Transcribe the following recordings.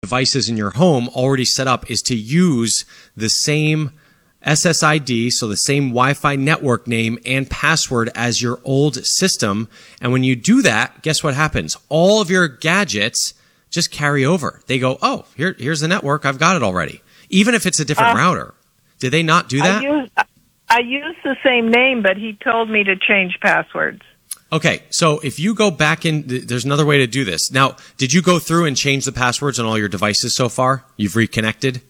devices in your home already set up is to use the same SSID, so the same Wi-Fi network name and password as your old system. And when you do that, guess what happens? All of your gadgets just carry over. They go, oh, here's the network. I've got it already. Even if it's a different router. Did they not do that? I used the same name, but he told me to change passwords. Okay, so if you go back in, there's another way to do this. Now, did you go through and change the passwords on all your devices so far? You've reconnected?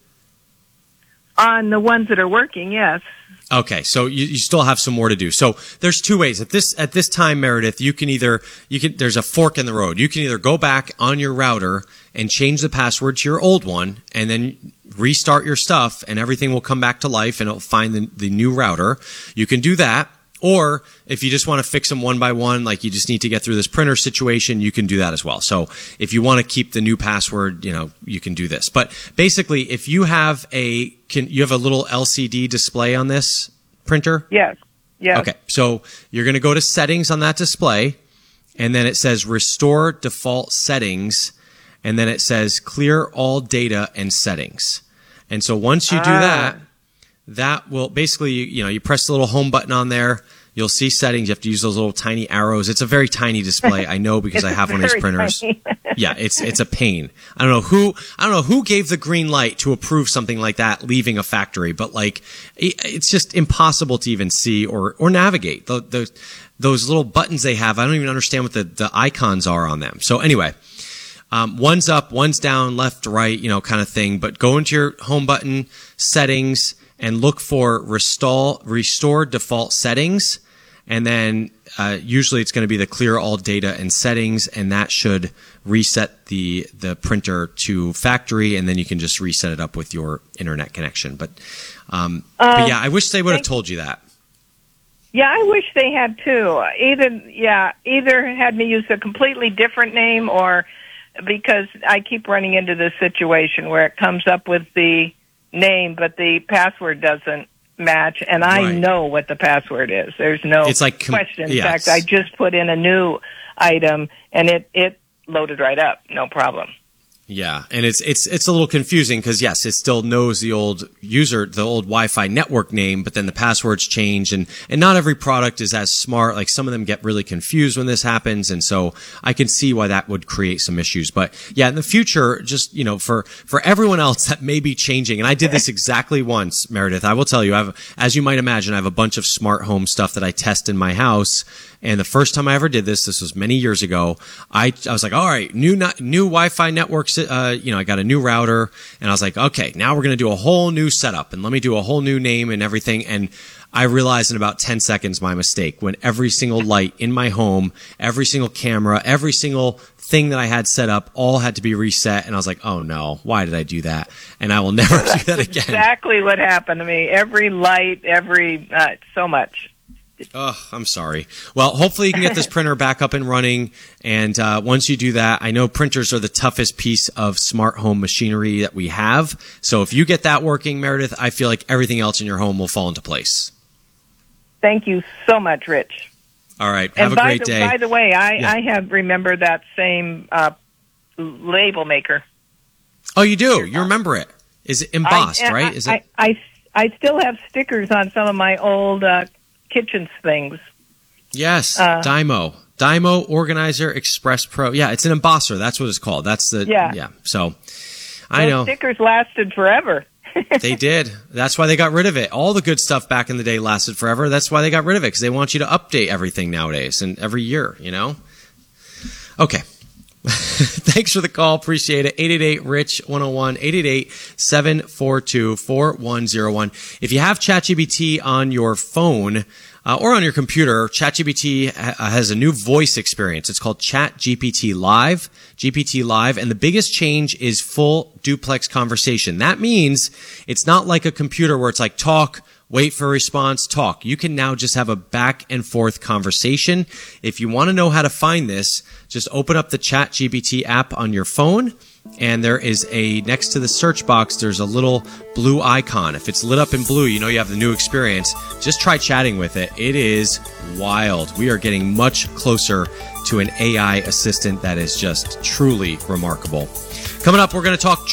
On the ones that are working, yes. Okay, so you still have some more to do. So there's two ways. At this time, Meredith, there's a fork in the road. You can either go back on your router and change the password to your old one and then restart your stuff and everything will come back to life and it'll find the new router. You can do that. Or if you just want to fix them one by one, like you just need to get through this printer situation, you can do that as well. So if you want to keep the new password, you can do this. But basically, if you have you have a little LCD display on this printer? Yes. Yes. Okay. So you're going to go to settings on that display, and then it says restore default settings, and then it says clear all data and settings. And so once you do that will basically, you press the little home button on there. You'll see settings. You have to use those little tiny arrows. It's a very tiny display. I know because I have one of these printers. Yeah, it's a pain. I don't know who gave the green light to approve something like that leaving a factory, but it's just impossible to even see or navigate. Those little buttons they have, I don't even understand what the icons are on them. So anyway, one's up, one's down, left, right, kind of thing. But go into your home button, settings, and look for restore default settings. And then usually it's going to be the clear all data and settings, and that should reset the printer to factory, and then you can just reset it up with your internet connection. But yeah, I wish they would have told you that. Yeah, I wish they had too. Either had me use a completely different name, or because I keep running into this situation where it comes up with the name, but the password doesn't match, and I know what the password is. There's no question. In fact, I just put in a new item, and it loaded right up, no problem. Yeah, and it's a little confusing because yes, it still knows the old Wi-Fi network name, but then the passwords change, and not every product is as smart. Like some of them get really confused when this happens, and so I can see why that would create some issues. But yeah, in the future, just for everyone else that may be changing, and I did this exactly once, Meredith. I will tell you, as you might imagine, I have a bunch of smart home stuff that I test in my house. And the first time I ever did this was many years ago. I was like, all right, new Wi-Fi networks. I got a new router, and I was like, okay, now we're going to do a whole new setup, and let me do a whole new name and everything. And I realized in about 10 seconds my mistake when every single light in my home, every single camera, every single thing that I had set up, all had to be reset. And I was like, oh no, why did I do that? And I will never do that again. Exactly what happened to me. Every light, so much. Oh, I'm sorry. Well, hopefully you can get this printer back up and running. And once you do that, I know printers are the toughest piece of smart home machinery that we have. So if you get that working, Meredith, I feel like everything else in your home will fall into place. Thank you so much, Rich. All right. Have a great day. By the way, I have remembered that same label maker. Oh, you do? You remember it? Is it embossed, right? Is it? I still have stickers on some of my old kitchen things. Yes, Dymo Organizer Express Pro. Yeah, it's an embosser. That's what it's called. That's the So I know stickers lasted forever. They did. That's why they got rid of it. All the good stuff back in the day lasted forever. That's why they got rid of it, because they want you to update everything nowadays and every year. Okay. Thanks for the call. Appreciate it. 888-RICH-101, 888-742-4101. If you have ChatGPT on your phone or on your computer, ChatGPT has a new voice experience. It's called ChatGPT Live, GPT Live, and the biggest change is full duplex conversation. That means it's not like a computer where it's like talk, wait for a response, talk. You can now just have a back and forth conversation. If you want to know how to find this, just open up the ChatGPT app on your phone, and there is next to the search box, there's a little blue icon. If it's lit up in blue, you have the new experience. Just try chatting with it. It is wild. We are getting much closer to an AI assistant that is just truly remarkable. Coming up, we're going to talk